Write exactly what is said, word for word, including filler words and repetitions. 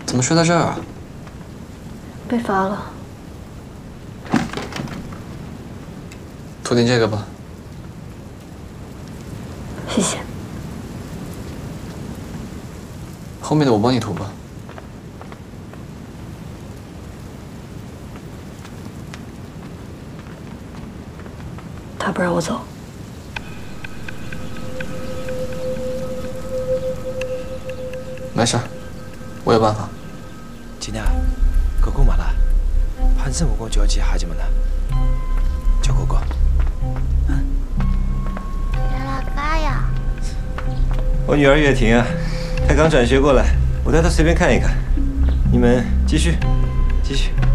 怎么睡在这儿啊？ 被罚了。 涂点这个吧。 谢谢。 后面的我帮你涂吧。 他不让我走。 没事，我有办法。 진아，哥哥嘛啦，反正我讲交际하지만啦，叫哥哥。嗯。 袁老嘎呀。 我女儿月婷啊，她刚转学过来，我带她随便看一看。你们继续，继续。